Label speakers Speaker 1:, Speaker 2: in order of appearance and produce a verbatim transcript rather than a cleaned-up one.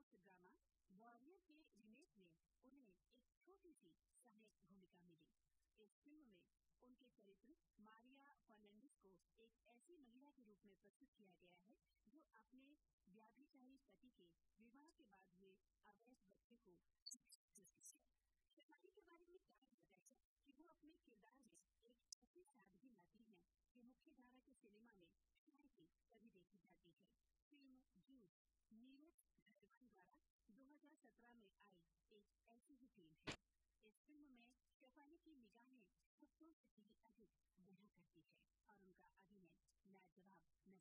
Speaker 1: Romance drama warrior के remake में उन्हें एक छोटी सी सहायक भूमिका मिली। इस फिल्म में उनके चरित्र मारिया फर्नांडीज को एक ऐसी महिला के रूप में प्रस्तुत किया गया है जो अपने व्याभिचारी पति के विवाह के बाद हुए अवैध बच्चे को है। शेफाली के बारे में कहा जाता है कि वो अपने किरदार में एक ऐसी सादगी लाती हैं कि मुख्य धारा के सिनेमा में शायद ही कभी देखी जाती है। फिल्म जूस नीरज धरवान द्वारा दो हज़ार सत्रह में आई एक ऐसी ही फिल्म है। इस फिल्म में शेफाली की निगाहें शब्दों से भी अधिक बढ़ा करती है और उनका अभिनय लाजवाब नजर